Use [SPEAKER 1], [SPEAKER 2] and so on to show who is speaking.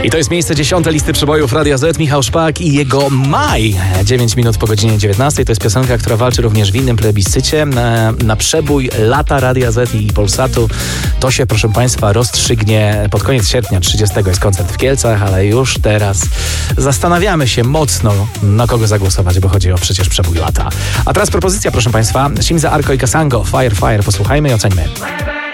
[SPEAKER 1] I to jest miejsce 10 listy przebojów Radia Z. Michał Szpak i jego Maj. 9 minut po godzinie 19. To jest piosenka, która walczy również w innym plebiscycie. Na przebój lata Radia Z i Polsatu. To się, proszę Państwa, rozstrzygnie pod koniec sierpnia. 30 jest koncert w Kielcach, ale już teraz zastanawiamy się mocno, na kogo zagłosować, bo chodzi o przecież przebój lata. A teraz propozycja, proszę Państwa. Simza, Arko i Kasango. Fire, Fire. Posłuchajmy i oceńmy.